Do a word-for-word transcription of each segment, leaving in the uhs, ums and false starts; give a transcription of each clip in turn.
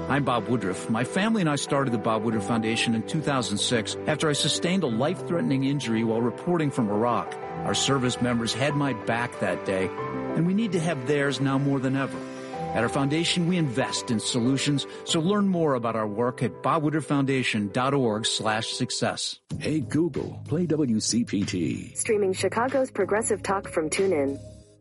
I'm Bob Woodruff. My family and I started the Bob Woodruff Foundation in two thousand six after I sustained a life-threatening injury while reporting from Iraq. Our service members had my back that day, and we need to have theirs now more than ever. At our foundation, we invest in solutions, so learn more about our work at bob woodruff foundation dot org slash success. Hey, Google, play W C P T. Streaming Chicago's progressive talk from TuneIn.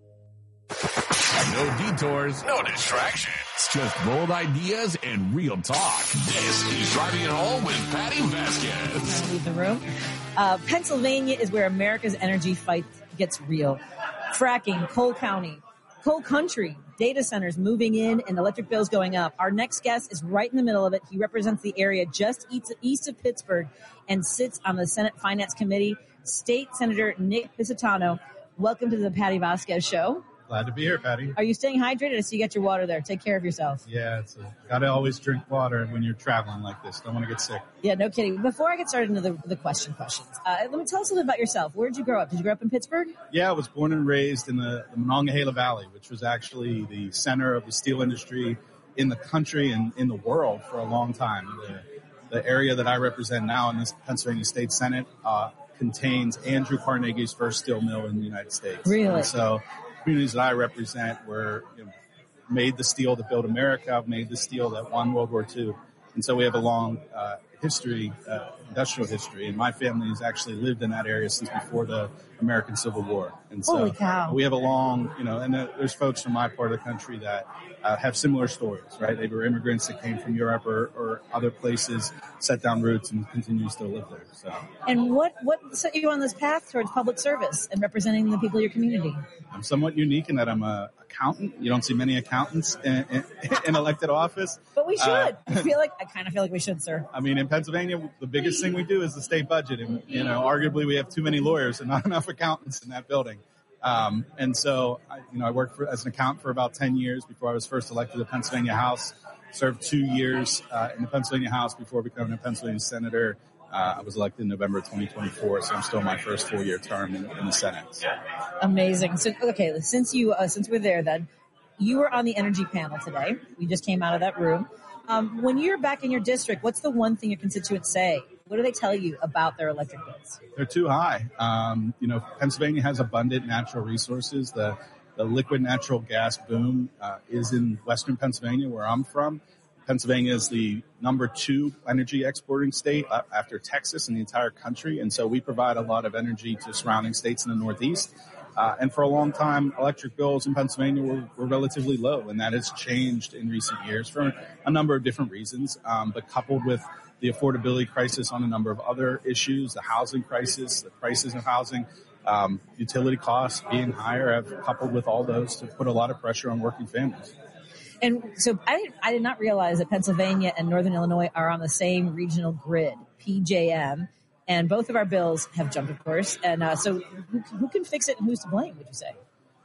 No detours, no distractions. Just bold ideas and real talk. This is Driving It Home with Patty Vasquez. Leave the room. Uh, Pennsylvania is where America's energy fight gets real. Fracking, coal county, coal country, data centers moving in, and electric bills going up. Our next guest is right in the middle of it. He represents the area just east of Pittsburgh and sits on the Senate Finance Committee. State Senator Nick Pisitano. Welcome to the Patty Vasquez Show. Glad to be here, Patty. Are you staying hydrated? I see you got your water there. Take care of yourself. Yeah, it's got to always drink water when you're traveling like this. Don't want to get sick. Yeah, no kidding. Before I get started into the, the question questions, uh, let me tell us a little bit about yourself. Where did you grow up? Did you grow up in Pittsburgh? Yeah, I was born and raised in the, the Monongahela Valley, which was actually the center of the steel industry in the country and in the world for a long time. The, the area that I represent now in this Pennsylvania State Senate uh, contains Andrew Carnegie's first steel mill in the United States. Really? And so communities that I represent were you know, made the steel that built America, made the steel that won World War Two. And so we have a long uh, history, uh, industrial history. And my family has actually lived in that area since before the American Civil War. And so Holy cow. we have a long, you know, and there's folks from my part of the country that uh, have similar stories, right? They were immigrants that came from Europe or, or other places, set down roots, and continue to live there. So. And what, what set you on this path towards public service and representing the people of your community? I'm somewhat unique in that I'm a accountant. You don't see many accountants in, in, in elected office. But we should. Uh, I feel like, I kind of feel like we should, sir. I mean, in Pennsylvania, the biggest thing we do is the state budget. And, you know, arguably we have too many lawyers and not enough accountants in that building. Um, and so, I, you know, I worked for, as an accountant for about ten years before I was first elected to the Pennsylvania House, served two years uh, in the Pennsylvania House before becoming a Pennsylvania senator. Uh, I was elected in November of twenty twenty-four, so I'm still in my first full-year term in, in the Senate. So. Amazing. So, okay, since you uh, since we're there, then you were on the energy panel today. We just came out of that room. Um, when you're back in your district, what's the one thing your constituents say? What do they tell you about their electric bills? They're too high. Um, you know, Pennsylvania has abundant natural resources. The the liquid natural gas boom uh, is in western Pennsylvania, where I'm from. Pennsylvania is the number two energy exporting state after Texas in the entire country. And so we provide a lot of energy to surrounding states in the Northeast. Uh, and for a long time, electric bills in Pennsylvania were, were relatively low. And that has changed in recent years for a number of different reasons. Um, but coupled with the affordability crisis on a number of other issues, the housing crisis, the prices of housing, um, utility costs being higher have coupled with all those to put a lot of pressure on working families. And so I did, I did not realize that Pennsylvania and Northern Illinois are on the same regional grid, P J M, and both of our bills have jumped, of course. And uh, so who, who can fix it and who's to blame, would you say?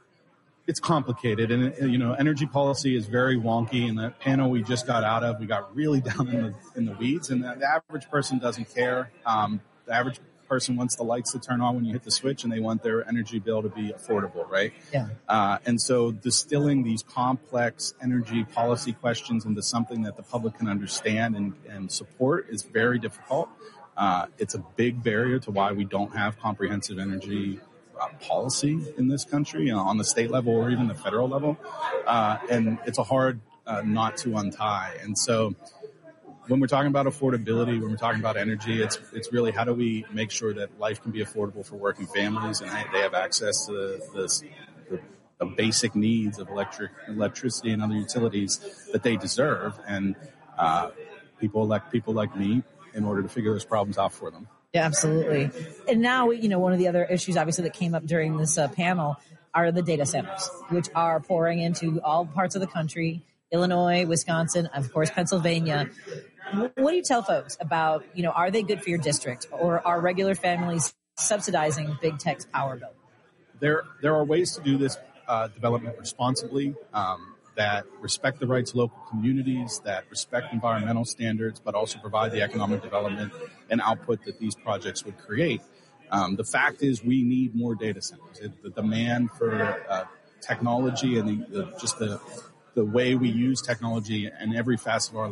It's complicated, and you know, energy policy is very wonky. And the panel we just got out of, we got really down in the in the weeds, and the, the average person doesn't care. Um, the average person wants the lights to turn on when you hit the switch, and they want their energy bill to be affordable, right? Yeah. Uh, and so distilling these complex energy policy questions into something that the public can understand and, and support is very difficult. Uh, it's a big barrier to why we don't have comprehensive energy uh, policy in this country, you know, on the state level or even the federal level. Uh, and it's a hard uh, knot to untie. And so when we're talking about affordability, when we're talking about energy, it's it's really how do we make sure that life can be affordable for working families and they have access to the, the, the basic needs of electric electricity and other utilities that they deserve. And uh, people elect people like me in order to figure those problems out for them. Yeah, absolutely. And now, you know, one of the other issues, obviously, that came up during this uh, panel are the data centers, which are pouring into all parts of the country, Illinois, Wisconsin, of course, Pennsylvania. What do you tell folks about, you know, are they good for your district, or are regular families subsidizing big tech's power bill? There, there are ways to do this uh, development responsibly, um, that respect the rights of local communities, that respect environmental standards, but also provide the economic development and output that these projects would create. Um, the fact is we need more data centers. It, the demand for uh, technology and the, the, just the the way we use technology in every facet of our